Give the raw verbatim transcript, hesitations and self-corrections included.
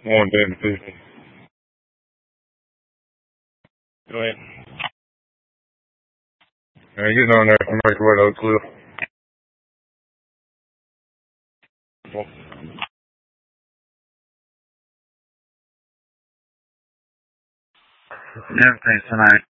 One ten fifty. Go ahead. Uh, getting on there from right way to Oak Cliff. Everything's tonight.